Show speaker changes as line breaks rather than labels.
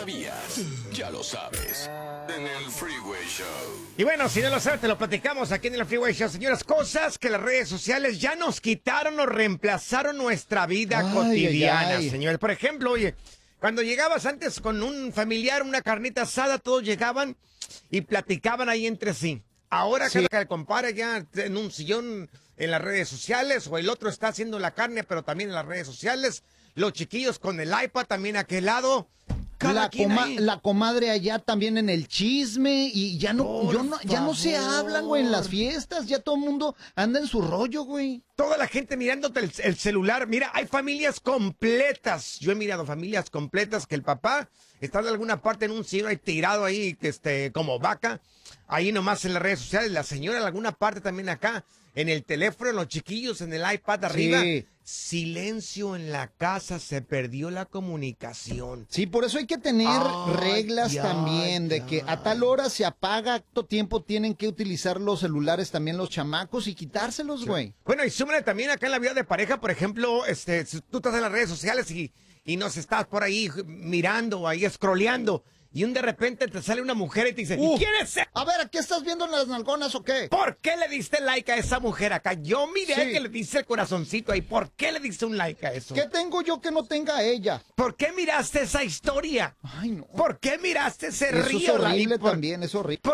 sabías? Ya lo sabes. En el Freeway Show.
Y bueno, si no lo sabes, te lo platicamos aquí en el Freeway Show, señoras. Cosas que las redes sociales ya nos quitaron o reemplazaron nuestra vida cotidiana, señores. Por ejemplo, oye, cuando llegabas antes con un familiar, una carnita asada, todos llegaban y platicaban ahí entre sí. Ahora cada compadre ya en un sillón en las redes sociales, o el otro está haciendo la carne, pero también en las redes sociales. Los chiquillos con el iPad también a aquel lado.
La comadre allá también en el chisme, y ya no se hablan, güey, en las fiestas. Ya todo el mundo anda en su rollo, güey.
Toda la gente mirándote el celular. Mira, hay familias completas. Yo he mirado familias completas que el papá está en alguna parte en un sillón ahí tirado ahí, como vaca. Ahí nomás en las redes sociales. La señora en alguna parte también acá. En el teléfono, los chiquillos en el iPad arriba. Sí. Silencio en la casa, se perdió la comunicación.
Sí, por eso hay que tener reglas también, de que a tal hora se apaga, todo tiempo tienen que utilizar los celulares también los chamacos y quitárselos, güey.
Bueno, y súmale también acá en la vida de pareja, por ejemplo, si tú estás en las redes sociales y nos estás por ahí mirando, ahí scrolleando. Y de repente te sale una mujer y te dice, ¿y quién es ese?
A ver, ¿qué estás viendo en las nalgonas o qué?
¿Por qué le diste like a esa mujer acá? Yo miré que le diste el corazoncito ahí. ¿Por qué le diste un like a eso?
¿Qué tengo yo que no tenga ella?
¿Por qué miraste esa historia?
Ay, no.
¿Por qué miraste ese río?
Eso es horrible también, es horrible.